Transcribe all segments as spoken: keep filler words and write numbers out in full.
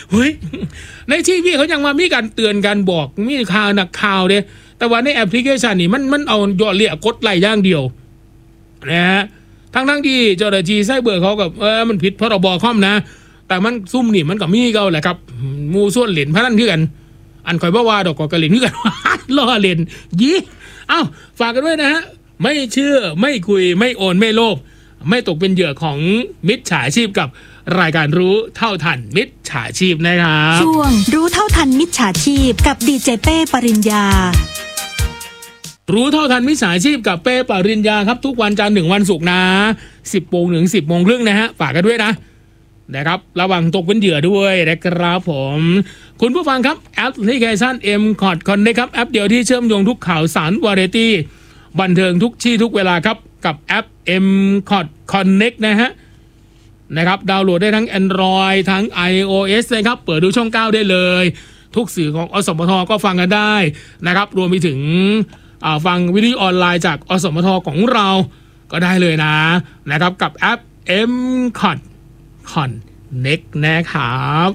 เฮ้ยในทีวีเขายังมามีการเตือนการบอกมีข่าวนักข่าวเด้แต่ว่าในแอปพลิเคชันนี่มันมันเอาย่อเลี่ยกดไลค์อย่างเดียวนะฮะทั้งทั้งที่เจ้าหน้าที่ไซเบอร์เขากับเออมันผิดพรบคอมนะแต่มันซุ่มนี่มันกับมีเก่าแหละครับมูส่วนเหรียญพนันคือกันอันคอยบ่ว่าดอกกอกระเหรียญคือกันล่อเหรียญยี่เอ้าฝากกันด้วยนะฮะไม่เชื่อไม่คุยไม่โอนไม่โลภไม่ตกเป็นเหยื่อของมิจฉาชีพกับรายการรู้เท่าทันมิจฉาชีพนะครับช่วงรู้เท่าทันมิจฉาชีพกับดีเจเป้ปริญญารู้เท่าทันมิจฉาชีพกับเป้ปริญญาครับทุกวันจันทร์ถึงวันศุกร์นะสิบโมงถึงสิบโมงครึ่งนะฮะฝากกันด้วยนะนะครับระวังตกเป็นเหยื่อด้วยนะครับผมคุณผู้ฟังครับแอปพลิเคชัน เอ็ม คอท Connect ครับแอปเดียวที่เชื่อมโยงทุกข่าวสารวาไรตี้บันเทิงทุกที่ทุกเวลาครับกับแอป เอ็ม คอท Connect นะฮะนะครับดาวน์โหลดได้ทั้ง Android ทั้ง iOS นะครับเปิดดูช่องเก้าได้เลยทุกสื่อของอสมทก็ฟังกันได้นะครับรวมไปถึงฟังวิดีโอออนไลน์จากอสมทของเราก็ได้เลยนะนะครับกับแอป เอ็ม คอท Connect นะครับ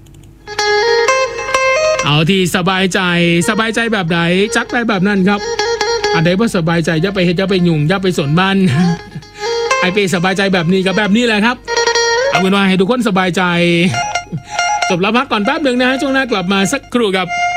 เอาที่สบายใจสบายใจแบบไหนจักไปแบบนั้นครับอันใดบ่สบายใจอย่าไปเฮ็ดอย่าไปยุ่งอย่าไปสนมันไอเป้สบายใจแบบนี้กับแบบนี้แหละครับเอาเป็นว่าให้ทุกคนสบายใจจบแล้วพักก่อนแป๊บนึงนะฮะช่วงหน้ากลับมาสักครู่ครับ